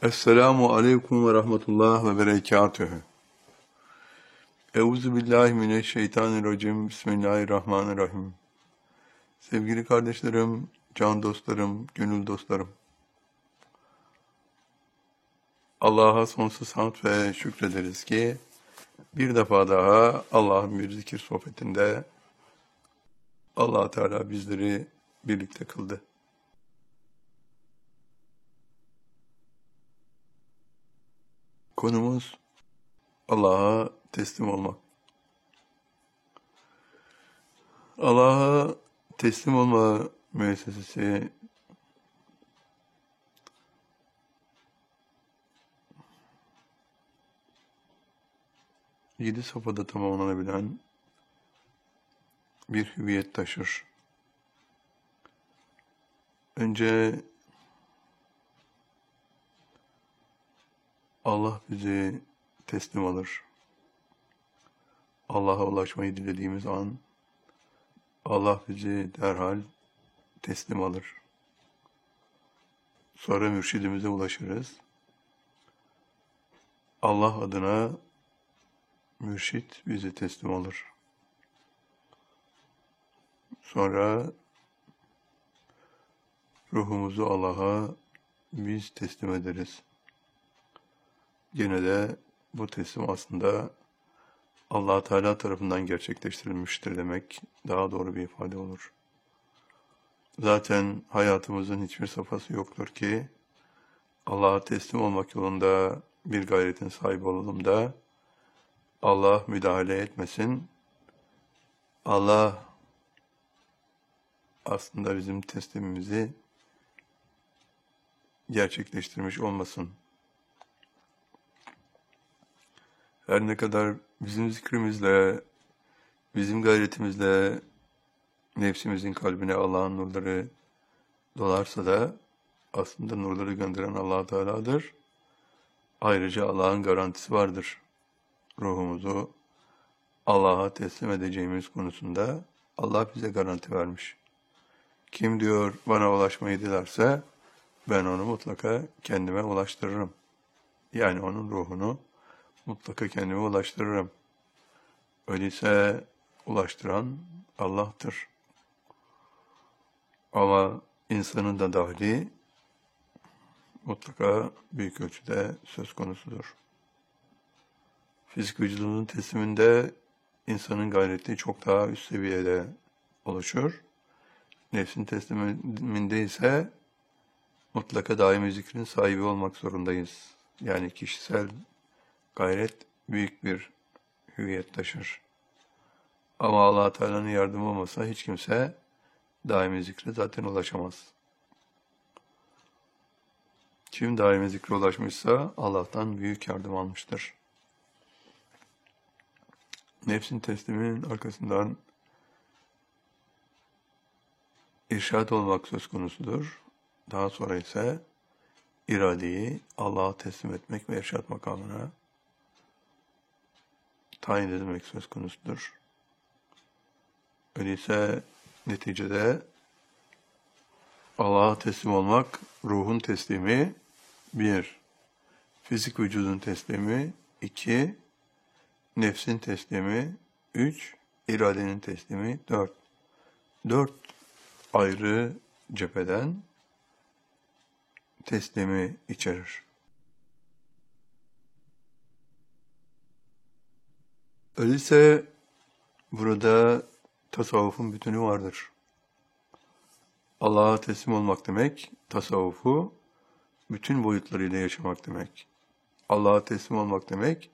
Esselamu aleyküm ve rahmetullah ve berekatühü. Euzu billahi mineşşeytanirracim. Bismillahirrahmanirrahim. Sevgili kardeşlerim, can dostlarım, gönül dostlarım. Allah'a sonsuz hamd ve şükrederiz ki bir defa daha Allah'ın bir zikir sohbetinde Allah Teala bizleri birlikte kıldı. Konumuz Allah'a teslim olmak. Allah'a teslim olma müessesesi yedi safhada tamamlanabilen bir hüviyet taşır. Önce Allah bizi teslim alır. Allah'a ulaşmayı dilediğimiz an Allah bizi derhal teslim alır. Sonra mürşidimize ulaşırız. Allah adına mürşit bizi teslim alır. Sonra ruhumuzu Allah'a biz teslim ederiz. Gene de bu teslim aslında Allah Teala tarafından gerçekleştirilmiştir demek daha doğru bir ifade olur. Zaten hayatımızın hiçbir safhası yoktur ki Allah'a teslim olmak yolunda bir gayretin sahibi olalım da Allah müdahale etmesin. Allah aslında bizim teslimimizi gerçekleştirmiş olmasın. Her ne kadar bizim zikrimizle, bizim gayretimizle nefsimizin kalbine Allah'ın nurları dolarsa da aslında nurları gönderen Allah Teala'dır. Ayrıca Allah'ın garantisi vardır. Ruhumuzu Allah'a teslim edeceğimiz konusunda Allah bize garanti vermiş. Kim diyor bana ulaşmayı dilerse ben onu mutlaka kendime ulaştırırım. Yani onun ruhunu mutlaka kendime ulaştırırım. Öyleyse ulaştıran Allah'tır. Ama insanın da dahli mutlaka büyük ölçüde söz konusudur. Fizik vücudunun tesliminde insanın gayreti çok daha üst seviyede oluşur. Nefsin tesliminde ise mutlaka daimi zikrin sahibi olmak zorundayız. Yani kişisel gayret büyük bir hüviyet taşır. Ama Allah Teala'nın yardımı olmasa hiç kimse daimi zikre zaten ulaşamaz. Kim daimi zikre ulaşmışsa Allah'tan büyük yardım almıştır. Nefsin tesliminin arkasından irşad olmak söz konusudur. Daha sonra ise iradeyi Allah'a teslim etmek ve irşad makamına tayin edilmek söz konusudur. Öyleyse neticede Allah'a teslim olmak, ruhun teslimi, 1. Fizik vücudun teslimi, 2. Nefsin teslimi, 3. İradenin teslimi, 4. 4 ayrı cepheden teslimi içerir. Öyleyse burada tasavvufun bütünü vardır. Allah'a teslim olmak demek, tasavvufu bütün boyutlarıyla yaşamak demek. Allah'a teslim olmak demek,